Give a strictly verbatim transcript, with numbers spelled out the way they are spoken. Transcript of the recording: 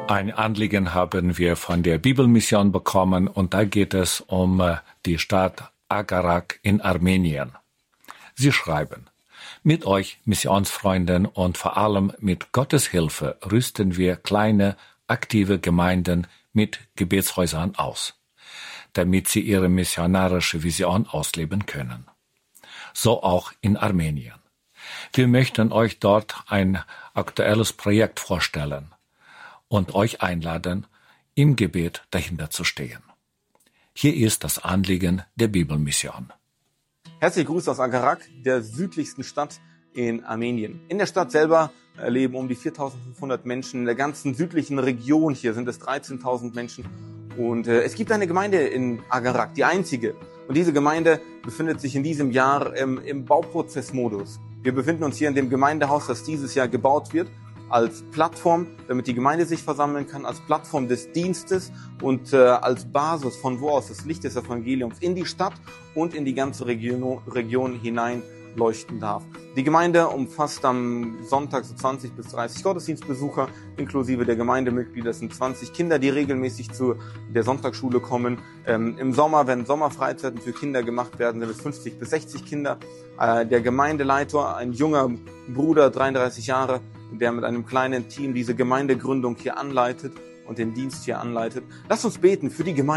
Ein Anliegen haben wir von der Bibelmission bekommen und da geht es um die Stadt Agarak in Armenien. Sie schreiben: Mit euch, Missionsfreunden, und vor allem mit Gottes Hilfe rüsten wir kleine, aktive Gemeinden mit Gebetshäusern aus, damit sie ihre missionarische Vision ausleben können. So auch in Armenien. Wir möchten euch dort ein aktuelles Projekt vorstellen und euch einladen, im Gebet dahinter zu stehen. Hier ist das Anliegen der Bibelmission. Herzliche Grüße aus Agarak, der südlichsten Stadt in Armenien. In der Stadt selber leben um die viertausendfünfhundert Menschen. In der ganzen südlichen Region hier sind es dreizehntausend Menschen. Und äh, es gibt eine Gemeinde in Agarak, die einzige. Und diese Gemeinde befindet sich in diesem Jahr ähm, im Bauprozessmodus. Wir befinden uns hier in dem Gemeindehaus, das dieses Jahr gebaut wird, als Plattform, damit die Gemeinde sich versammeln kann, als Plattform des Dienstes und äh, als Basis, von wo aus das Licht des Evangeliums in die Stadt und in die ganze Region, Region hinein leuchten darf. Die Gemeinde umfasst am Sonntag so zwanzig bis dreißig Gottesdienstbesucher, inklusive der Gemeindemitglieder. Das sind zwanzig Kinder, die regelmäßig zu der Sonntagsschule kommen. Ähm, Im Sommer, wenn Sommerfreizeiten für Kinder gemacht werden, sind es fünfzig bis sechzig Kinder. Äh, der Gemeindeleiter, ein junger Bruder, dreiunddreißig Jahre, der mit einem kleinen Team diese Gemeindegründung hier anleitet und den Dienst hier anleitet. Lasst uns beten für die Gemeinde.